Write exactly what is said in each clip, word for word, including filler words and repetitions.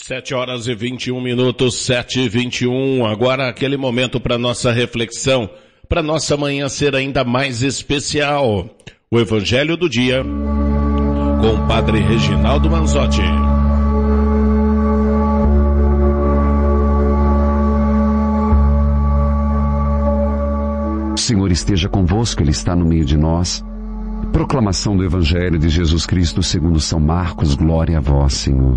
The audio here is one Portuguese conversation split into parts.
Sete horas e vinte e um minutos, sete e vinte e um. Agora aquele momento para nossa reflexão, para nossa manhã ser ainda mais especial. O Evangelho do Dia, com o Padre Reginaldo Manzotti. O Senhor esteja convosco, Ele está no meio de nós. Proclamação do Evangelho de Jesus Cristo segundo São Marcos. Glória a vós, Senhor.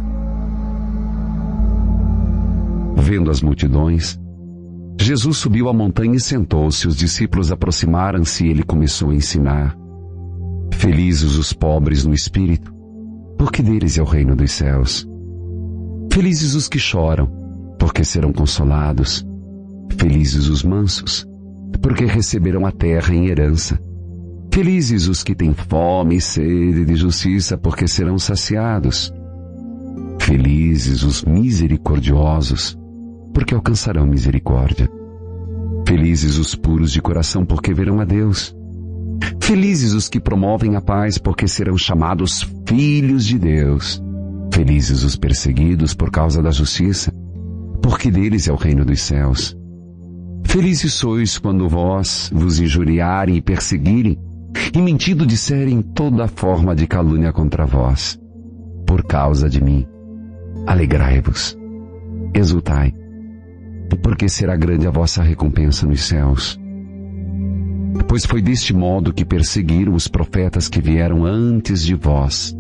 Vendo as multidões, Jesus subiu a montanha e sentou-se. Os discípulos aproximaram-se e ele começou a ensinar. Felizes os pobres no espírito, porque deles é o reino dos céus. Felizes os que choram, porque serão consolados. Felizes os mansos, porque receberão a terra em herança. Felizes os que têm fome e sede de justiça, porque serão saciados. Felizes os misericordiosos, porque alcançarão misericórdia. Felizes os puros de coração, porque verão a Deus. Felizes os que promovem a paz, porque serão chamados filhos de Deus. Felizes os perseguidos por causa da justiça, porque deles é o reino dos céus. Felizes sois quando vós vos injuriarem e perseguirem, e mentindo disserem toda forma de calúnia contra vós. Por causa de mim, alegrai-vos, exultai, porque será grande a vossa recompensa nos céus. Pois foi deste modo que perseguiram os profetas que vieram antes de vós.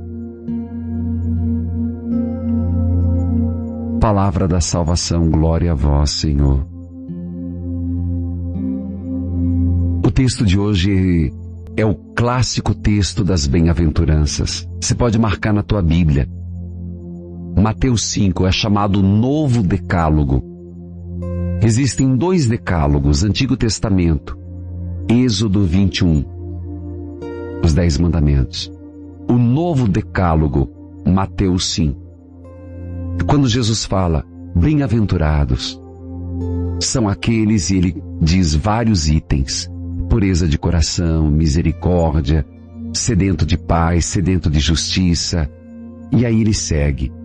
Palavra da salvação, glória a vós, Senhor. O texto de hoje é o clássico texto das bem-aventuranças. Você pode marcar na tua Bíblia. Mateus cinco é chamado Novo Decálogo. Existem dois decálogos, Antigo Testamento, Êxodo vinte e um, os Dez Mandamentos. O Novo Decálogo, Mateus cinco. Quando Jesus fala, bem-aventurados, são aqueles, e ele diz vários itens: pureza de coração, misericórdia, sedento de paz, sedento de justiça. E aí ele segue: